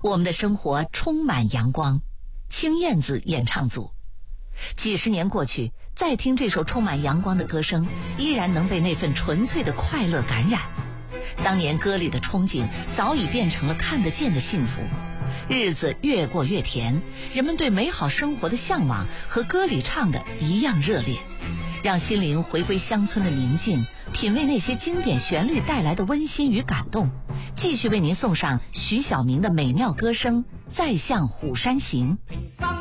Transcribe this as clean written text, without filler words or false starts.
我们的生活充满阳光，青燕子演唱组。几十年过去，再听这首充满阳光的歌声，依然能被那份纯粹的快乐感染。当年歌里的憧憬早已变成了看得见的幸福，日子越过越甜，人们对美好生活的向往和歌里唱的一样热烈。让心灵回归乡村的宁静，品味那些经典旋律带来的温馨与感动。继续为您送上徐小明的美妙歌声《再向虎山行》。